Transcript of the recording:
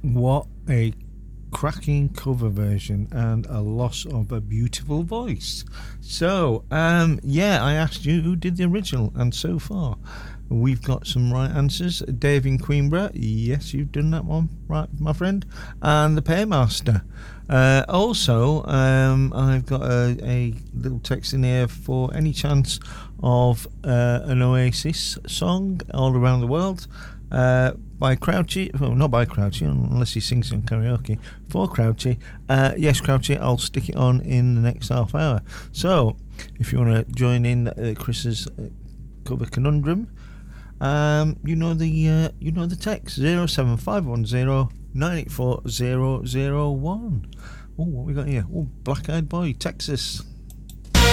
What a cracking cover version and a loss of a beautiful voice. So, yeah, I asked you who did the original, and so far we've got some right answers. Dave in Queenborough, yes, you've done that one, right, my friend, and the Paymaster. Also, I've got a little text in here for any chance of an Oasis song all around the world. By Crouchy, well, not by Crouchy, unless he sings in karaoke. For Crouchy, yes, Crouchy, I'll stick it on in the next half hour. So, if you want to join in Chris's cover conundrum, you know the text 07510 984 001. Oh, what we got here? Oh, Black Eyed Boy, Texas.